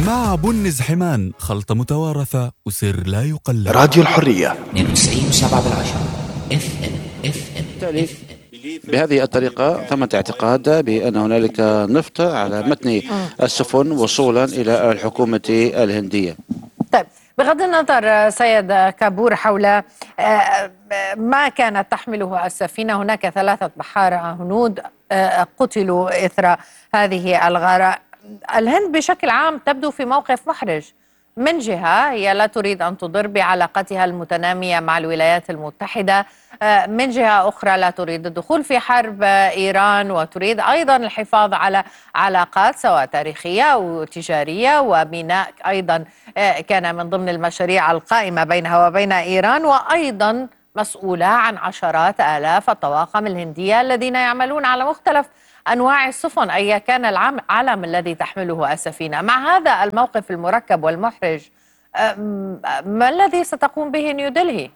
مع بن زحمان، خلطة متوارثة وسر لا يقلد. راديو الحرية 92.7 FM. بهذه الطريقة ثمة اعتقاد بأن هنالك نفط على متن السفن وصولا إلى الحكومة الهندية. طيب، بغض النظر سيد كابور حول ما كانت تحمله السفينة، هناك 3 بحارة هنود قتلوا إثر هذه الغارة. الهند بشكل عام تبدو في موقف محرج. من جهة هي لا تريد أن تضر بعلاقتها المتنامية مع الولايات المتحدة، من جهة أخرى لا تريد الدخول في حرب إيران، وتريد أيضا الحفاظ على علاقات سواء تاريخية أو تجارية، وبناء أيضا كان من ضمن المشاريع القائمة بينها وبين إيران، وأيضا مسؤولة عن عشرات آلاف الطواقم الهندية الذين يعملون على مختلف أنواع السفن أيا كان العلم الذي تحمله السفينة. مع هذا الموقف المركب والمحرج، ما الذي ستقوم به نيودلهي؟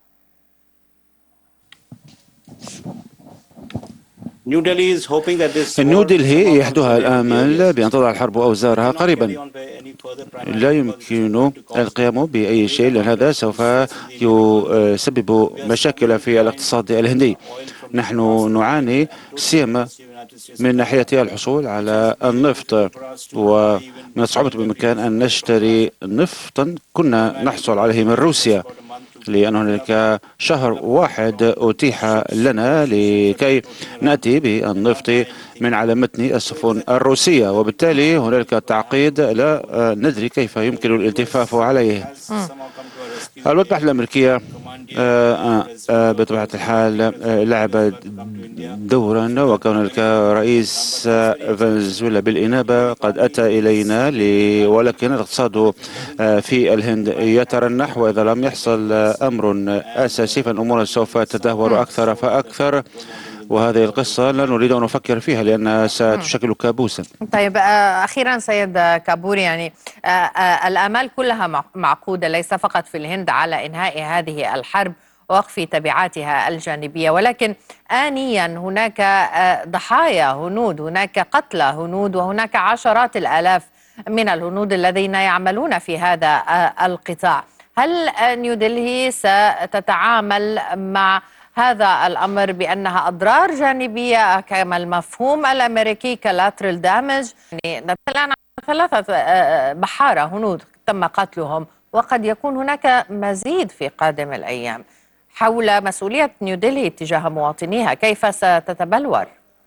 نيودلهي يحدها الآمل بأن تضع الحرب أوزارها قريبا. لا يمكن القيام بأي شيء، لأن هذا سوف يسبب مشاكل في الاقتصاد الهندي. نحن نعاني سيما من ناحية الحصول على النفط، ومن الصعوبة بإمكان أن نشتري نفطا كنا نحصل عليه من روسيا، لأن هناك شهر واحد أتيح لنا لكي نأتي بالنفط من على متن السفن الروسية، وبالتالي هناك تعقيد لا ندري كيف يمكن الالتفاف عليه. الولايات المتحدة الأمريكية بطبيعة الحال لعب دورا، وكان هناك رئيس فنزويلا بالإنابة قد أتى إلينا، ولكن الاقتصاد في الهند يترنح، وإذا لم يحصل أمر أساسي فالأمور سوف تدهور أكثر فأكثر، وهذه القصة لا نريد أن نفكر فيها لأنها ستشكل كابوسا. طيب، أخيرا سيد كابور، يعني الآمال كلها معقودة ليس فقط في الهند على إنهاء هذه الحرب ووقف تبعاتها الجانبية، ولكن آنيا هناك ضحايا هنود، هناك قتلى هنود، وهناك عشرات الآلاف من الهنود الذين يعملون في هذا القطاع. هل نيودلهي ستتعامل مع هذا الأمر بأنها أضرار جانبية كما المفهوم الأمريكي collateral damage؟ يعني نتكلم عن 3 بحارة هنود تم قتلهم، وقد يكون هناك مزيد في قادم الأيام. حول مسؤولية نيودلهي تجاه مواطنيها، كيف ستتبلور؟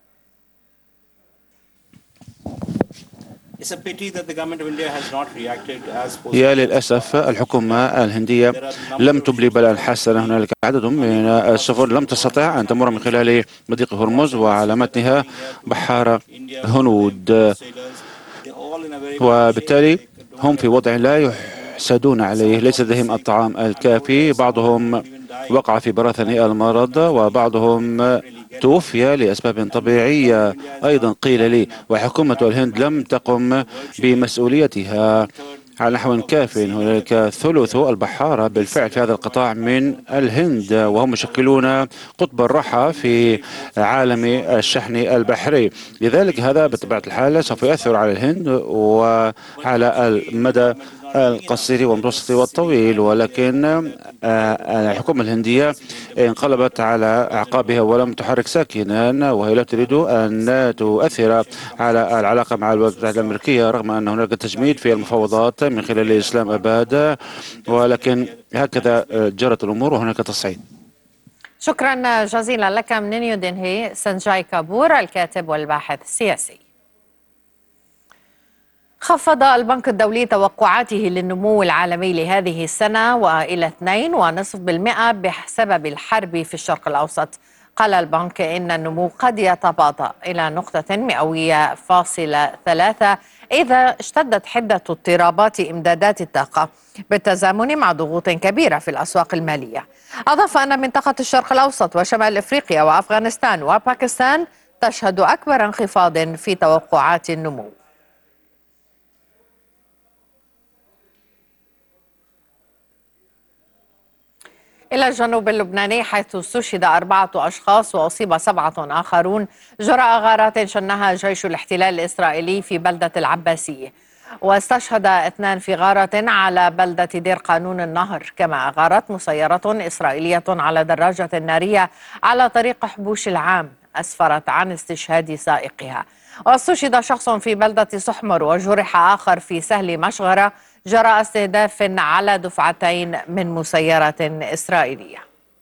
يا للأسف الحكومة الهندية لم تبلي بلاء حسنا. هنالك عدد من السفن لم تستطع أن تمر من خلال مضيق هرمز، وعلى متنها بحارة هنود، وبالتالي هم في وضع لا يحسدون عليه. ليس لديهم الطعام الكافي، بعضهم وقع في براثن المرض، وبعضهم توفي لأسباب طبيعية أيضا قيل لي، وحكومة الهند لم تقم بمسؤوليتها على نحو كاف. هناك ثلث البحارة بالفعل في هذا القطاع من الهند، وهم يشكلون قطب الراحة في عالم الشحن البحري. لذلك هذا بطبيعة الحال سوف يؤثر على الهند وعلى المدى القصير والمتوسط والطويل، ولكن الحكومة الهندية انقلبت على أعقابها ولم تحرك ساكنا، وهي لا تريد أن تؤثر على العلاقة مع الولايات المتحدة الأمريكية، رغم أن هناك تجميد في المفاوضات من خلال إسلام أباد، ولكن هكذا جرت الأمور وهناك تصعيد. شكرا جزيلا لك من نيودلهي سنجاي كابور، الكاتب والباحث السياسي. خفض البنك الدولي توقعاته للنمو العالمي لهذه السنة وإلى 2.5% بسبب الحرب في الشرق الأوسط. قال البنك إن النمو قد يتباطأ إلى نقطة مئوية فاصلة 3 إذا اشتدت حدة اضطرابات إمدادات الطاقة بالتزامن مع ضغوط كبيرة في الأسواق المالية. أضاف أن منطقة الشرق الأوسط وشمال إفريقيا وأفغانستان وباكستان تشهد أكبر انخفاض في توقعات النمو. إلى الجنوب اللبناني، حيث استشهد 4 أشخاص وأصيب 7 آخرون جراء غارات شنها جيش الاحتلال الإسرائيلي في بلدة العباسية. واستشهد 2 في غارة على بلدة دير قانون النهر. كما أغارت مسيرة إسرائيلية على دراجة نارية على طريق حبوش العام، أسفرت عن استشهاد سائقها. واستشهد شخص في بلدة سحمر وجرح آخر في سهل مشغرة جراء استهداف على دفعتين من مسيرة إسرائيلية.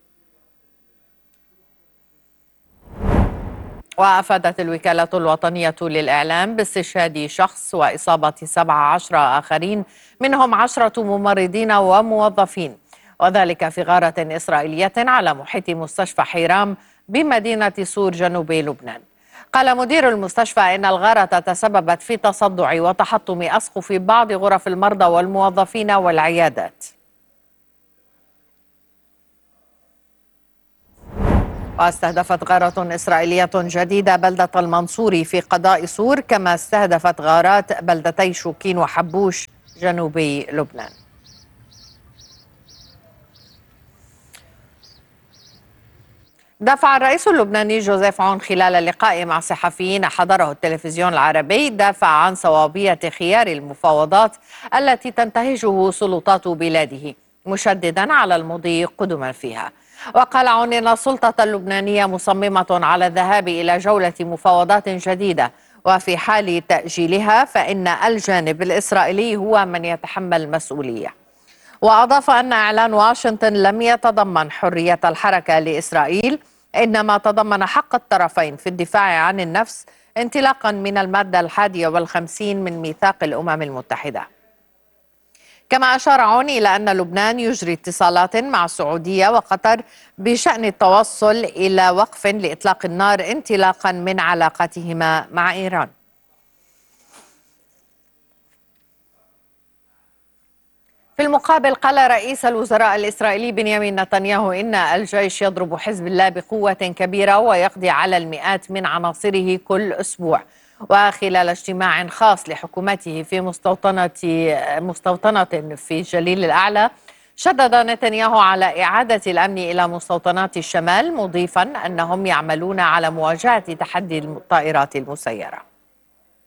وأفادت الوكالة الوطنية للإعلام باستشهاد شخص وإصابة 17 آخرين، منهم 10 ممرضين وموظفين، وذلك في غارة إسرائيلية على محيط مستشفى حيرام بمدينة سور جنوب لبنان. قال مدير المستشفى إن الغارة تسببت في تصدع وتحطم أسقف بعض غرف المرضى والموظفين والعيادات. واستهدفت غارة إسرائيلية جديدة بلدة المنصوري في قضاء سور، كما استهدفت غارات بلدتي شوكين وحبوش جنوبي لبنان. دافع الرئيس اللبناني جوزيف عون خلال لقاء مع صحفيين حضره التلفزيون العربي عن صوابية خيار المفاوضات التي تنتهجه سلطات بلاده، مشددا على المضي قدما فيها. وقال عون إن السلطة اللبنانية مصممة على الذهاب إلى جولة مفاوضات جديدة، وفي حال تأجيلها فإن الجانب الإسرائيلي هو من يتحمل المسؤولية. وأضاف أن إعلان واشنطن لم يتضمن حرية الحركة لإسرائيل، إنما تضمن حق الطرفين في الدفاع عن النفس انطلاقا من المادة 51 من ميثاق الأمم المتحدة. كما أشار عون إلى أن لبنان يجري اتصالات مع السعودية وقطر بشأن التوصل إلى وقف لإطلاق النار انطلاقا من علاقتهما مع إيران. في المقابل قال رئيس الوزراء الإسرائيلي بنيامين نتنياهو إن الجيش يضرب حزب الله بقوة كبيرة ويقضي على المئات من عناصره كل أسبوع. وخلال اجتماع خاص لحكومته في مستوطنة في جليل الأعلى، شدد نتنياهو على إعادة الأمن إلى مستوطنات الشمال، مضيفا أنهم يعملون على مواجهة تحدي الطائرات المسيرة.